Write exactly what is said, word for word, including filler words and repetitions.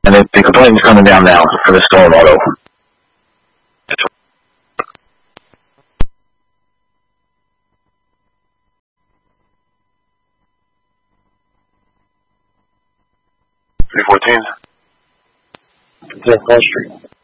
And the, the complaint is coming down now for the stolen auto. three fourteen. It's on Cross Street.